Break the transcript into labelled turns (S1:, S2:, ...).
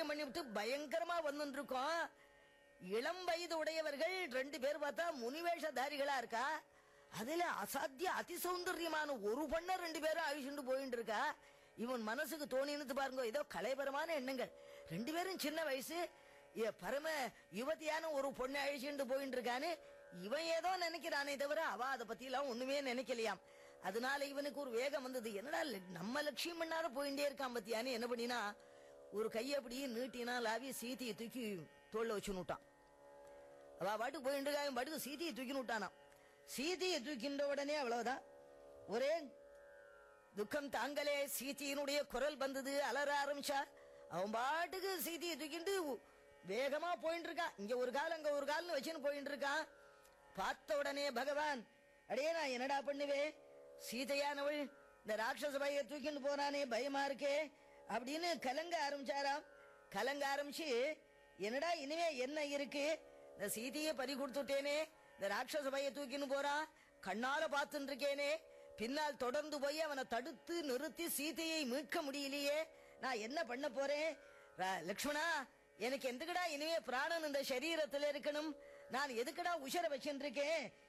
S1: அபிஷேகம் பண்ணிவிட்டு பயங்கரமா வந்து இருக்கோம். இளம் வயது உடையவர்கள் 2 பேர் பார்த்தா முனிவேஷதாரிகளா இருக்கா. அதுல அசாத்திய அதிசௌந்தரியமான ஒரு பொண்ண 2 பேரும் அழிச்சுட்டு போயிட்டு இருக்கா. இவன் மனசுக்கு தோணின்னு பாருங்க, ஏதோ கலைபரமான எண்ணங்கள். 2 பேரும் சின்ன வயசு, பரம யுவதியான ஒரு பொண்ணை அழிச்சுட்டு போயிட்டு இருக்கான்னு இவன் ஏதோ நினைக்கிறானே தவிர அவ அதை பத்தி எல்லாம் ஒண்ணுமே நினைக்கலையாம். அதனால இவனுக்கு ஒரு வேகம் வந்தது. என்னடா நம்ம லட்சியம் பண்ணாத போயிட்டே இருக்கான் பத்தியான்னு என்ன பண்ணினா, ஒரு கையை அப்படியே நீட்டினா லாவி சீதையை தூக்கி தோல்ல வச்சுனுட்டான். அவ பாட்டுக்கு போயிட்டு இருக்கா, பாட்டுக்கு சீதையை தூக்கி விட்டானாம். சீதையை தூக்கின்ற உடனே அவ்வளவுதான், ஒரே துக்கம் தாங்களே. சீதையினுடைய குரல் வந்தது, அலற ஆரம்பிச்சா. அவன் பாட்டுக்கு சீதையை தூக்கிட்டு வேகமா போயிட்டு இருக்கான். இங்க ஒரு கால் அங்க ஒரு கால்னு வச்சுன்னு போயிட்டு இருக்கான். பார்த்த உடனே பகவான், அடே நான் என்னடா பண்ணுவேன், சீதையானவள் இந்த ராட்சச பைய தூக்கிட்டு போறானே, பயமா இருக்கே அப்படின்னு கலங்க ஆரம்பிச்சாராம். கலங்க ஆரம்பிச்சு, என்னடா இனிமே என்ன இருக்கு, இந்த சீதையை பறி கொடுத்துட்டேனே, இந்த ராட்சச பைய தூக்கின்னு போறான், கண்ணால பார்த்துட்டு இருக்கேனே, பின்னால் தொடர்ந்து போய் அவனை தடுத்து நிறுத்தி சீதையை மீட்க முடியலையே, நான் என்ன பண்ண போறேன். லக்ஷ்மணா, எனக்கு எதுக்குடா இனிமே பிராணன் இந்த சரீரத்தில் இருக்கணும், நான் எதுக்குடா உஷர வச்சுருக்கேன்,